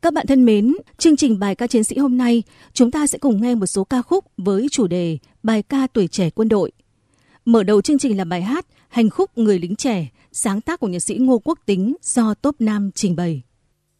Các bạn thân mến, chương trình Bài ca chiến sĩ hôm nay, chúng ta sẽ cùng nghe một số ca khúc với chủ đề Bài ca tuổi trẻ quân đội. Mở đầu chương trình là bài hát Hành khúc người lính trẻ, sáng tác của nhạc sĩ Ngô Quốc Tính do Top Nam trình bày.